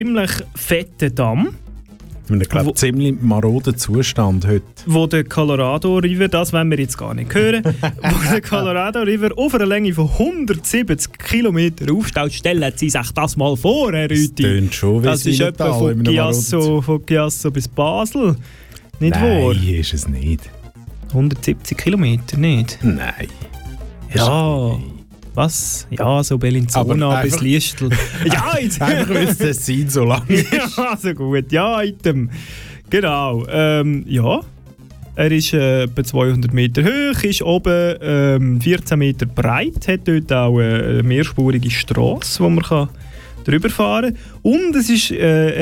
ziemlich fetten Damm. Ich glaube, ziemlich maroden Zustand heute. Wo der Colorado River, das wollen wir jetzt gar nicht hören, wo der Colorado River auf einer Länge von 170 Kilometern aufstaut. Stellen Sie sich das mal vor, Herr Rüthi. Das tönt schon wie das ist etwa von Chiasso bis Basel. Nicht wahr? Nein, ist es nicht. 170 Kilometer, nicht? Nein. Ja. Was? Ja, so Bellinzona bis Liestl. Ja, jetzt. Einfach weil es das sein so lang ist. Ja, so gut. Ja, Item. Genau. Ja. Er ist etwa 200 Meter hoch, ist oben 14 Meter breit, hat dort auch eine mehrspurige Strasse, wo man drüber fahren kann. Und es ist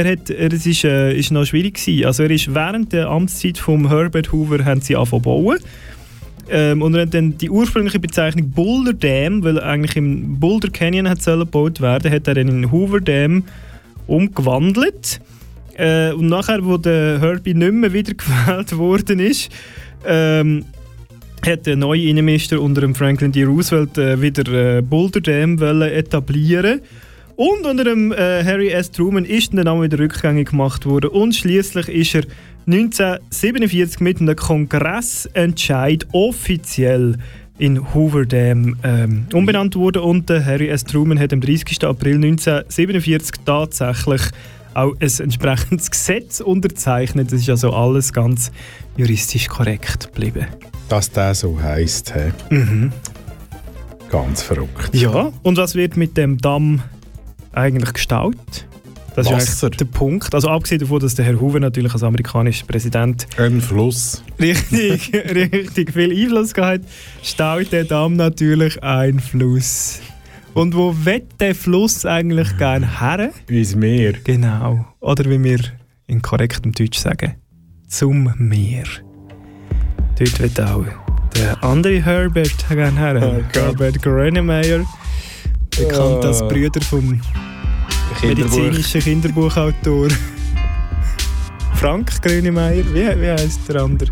noch schwierig gewesen. Also er ist während der Amtszeit von Herbert Hoover haben sie angefangen zu bauen. Und er hat dann die ursprüngliche Bezeichnung Boulder Dam, weil eigentlich im Boulder Canyon gebaut werden, hat er dann in Hoover Dam umgewandelt. Und nachher, wo der Herbie nicht mehr wiedergewählt worden ist, hat der neue Innenminister unter dem Franklin D. Roosevelt wieder Boulder Dam etablieren. Und unter dem Harry S. Truman ist der Name wieder rückgängig gemacht worden. Und schliesslich ist er 1947 mit einem Kongressentscheid offiziell in Hoover Dam umbenannt worden. Und Harry S. Truman hat am 30. April 1947 tatsächlich auch ein entsprechendes Gesetz unterzeichnet. Das ist also alles ganz juristisch korrekt geblieben. Dass das so heisst, hä? Mhm. Ganz verrückt. Ja, und was wird mit dem Damm eigentlich gestaut? Das Wasser. Ist eigentlich der Punkt. Also abgesehen davon, dass der Herr Hoover natürlich als amerikanischer Präsident ein Fluss richtig viel Einfluss gehabt, staut der Damm natürlich ein Fluss. Und wo will der Fluss eigentlich gerne her? Ins Meer. Genau. Oder wie wir in korrektem Deutsch sagen, zum Meer. Dort wird auch der andere Herbert gerne her. Herbert Grönemeyer, bekannt als Brüder vom medizinischen Kinderbuchautor Frank Grönemeyer. Wie heisst der andere?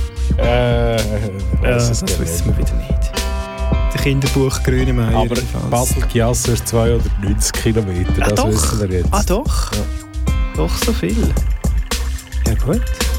Das wissen wir wieder nicht. Der Kinderbuch Grönemeyer. Aber Basel-Chiasso ist 290 Kilometer, das wissen wir jetzt. Ah doch? Ja. Doch so viel. Ja gut.